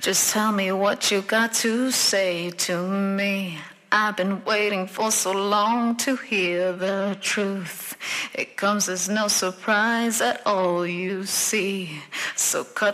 Just tell me what you got to say to me. I've been waiting for so long to hear the truth. It comes as no surprise at all, you see. So cut